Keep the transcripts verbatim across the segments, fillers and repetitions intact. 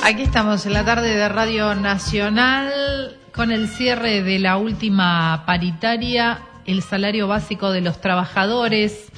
Aquí estamos en la tarde de Radio Nacional con el cierre de la última paritaria. El salario básico de los trabajadores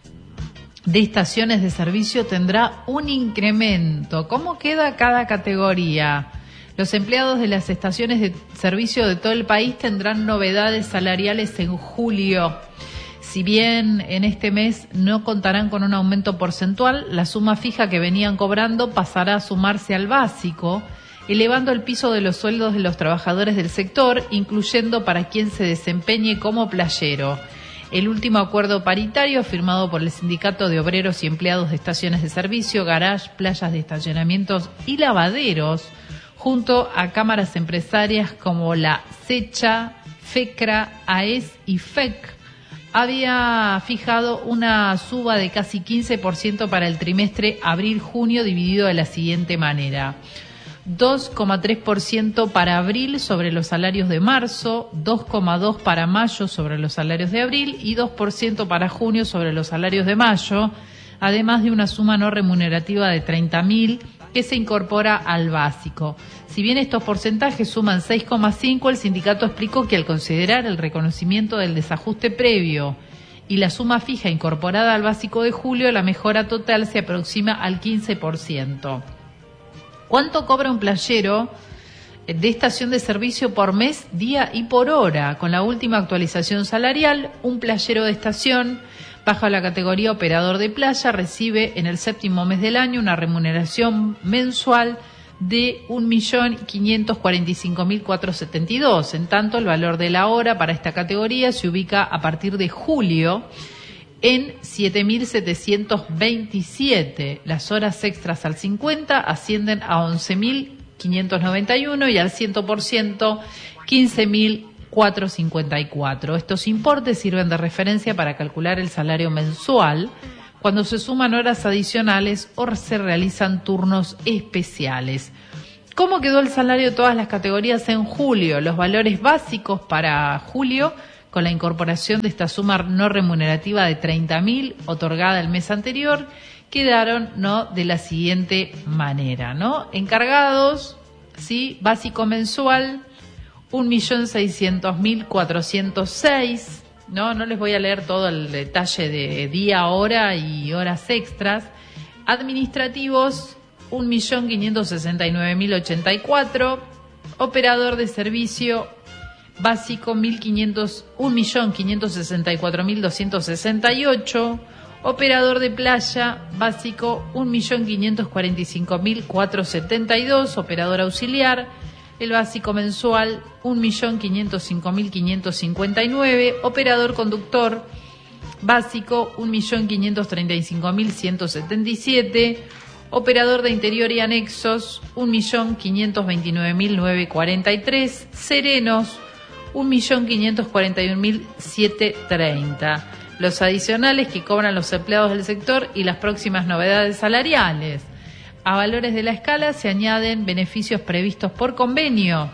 de estaciones de servicio tendrá un incremento. ¿Cómo queda cada categoría? Los empleados de las estaciones de servicio de todo el país tendrán novedades salariales en julio. Si bien en este mes no contarán con un aumento porcentual, la suma fija que venían cobrando pasará a sumarse al básico, elevando el piso de los sueldos de los trabajadores del sector, incluyendo para quien se desempeñe como playero. El último acuerdo paritario firmado por el Sindicato de Obreros y Empleados de Estaciones de Servicio, Garage, Playas de Estacionamientos y Lavaderos, junto a cámaras empresarias como la SECHA, FECRA, AES y F E C, había fijado una suba de casi quince por ciento para el trimestre abril-junio, dividido de la siguiente manera: dos coma tres por ciento para abril sobre los salarios de marzo, dos coma dos por ciento para mayo sobre los salarios de abril y dos por ciento para junio sobre los salarios de mayo, además de una suma no remunerativa de treinta mil que se incorpora al básico. Si bien estos porcentajes suman seis coma cinco, el sindicato explicó que al considerar el reconocimiento del desajuste previo y la suma fija incorporada al básico de julio, la mejora total se aproxima al quince por ciento. ¿Cuánto cobra un playero de estación de servicio por mes, día y por hora? Con la última actualización salarial, un playero de estación bajo la categoría operador de playa recibe en el séptimo mes del año una remuneración mensual de un millón quinientos cuarenta y cinco mil cuatrocientos setenta y dos. En tanto, el valor de la hora para esta categoría se ubica a partir de julio en siete mil setecientos veintisiete. Las horas extras al cincuenta ascienden a once mil quinientos noventa y uno y al cien por ciento quince mil cuatrocientos cincuenta y cuatro. Estos importes sirven de referencia para calcular el salario mensual cuando se suman horas adicionales o se realizan turnos especiales. ¿Cómo quedó el salario de todas las categorías en julio? Los valores básicos para julio, con la incorporación de esta suma no remunerativa de treinta mil otorgada el mes anterior, quedaron no de la siguiente manera, ¿no? Encargados, sí, básico mensual, un millón seiscientos mil cuatrocientos seis. No, no les voy a leer todo el detalle de día, hora y horas extras. Administrativos, un millón quinientos sesenta y nueve mil ochenta y cuatro. Operador de servicio básico, mil quinientos, un millón quinientos sesenta y cuatro mil doscientos sesenta y ocho. Operador de playa básico, un millón quinientos cuarenta y cinco mil cuatrocientos setenta y dos. Operador auxiliar, el básico mensual, un millón quinientos cinco mil quinientos cincuenta y nueve. Operador conductor básico, un millón quinientos treinta y cinco mil ciento setenta y siete. Operador de interior y anexos, un millón quinientos veintinueve mil novecientos cuarenta y tres. Serenos, un millón quinientos cuarenta y un mil setecientos treinta. Los adicionales que cobran los empleados del sector y las próximas novedades salariales. A valores de la escala se añaden beneficios previstos por convenio,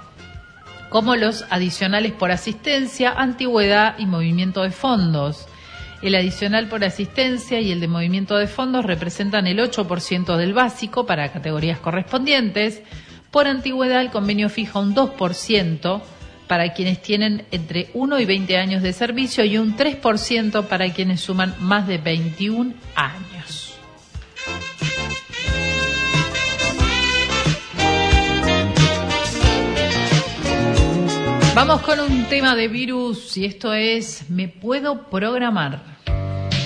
como los adicionales por asistencia, antigüedad y movimiento de fondos. El adicional por asistencia y el de movimiento de fondos representan el ocho por ciento del básico para categorías correspondientes. Por antigüedad, el convenio fija un dos por ciento para quienes tienen entre uno y veinte años de servicio y un tres por ciento para quienes suman más de veintiún años. Vamos con un tema de virus y esto es ¿Me puedo programar?